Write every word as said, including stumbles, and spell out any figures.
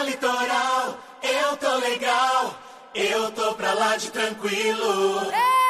na litoral, eu tô legal, eu tô pra lá de tranquilo.